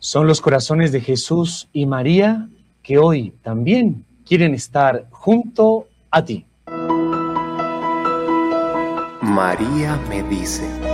Son los corazones de Jesús y María que hoy también quieren estar junto a ti. María me dice: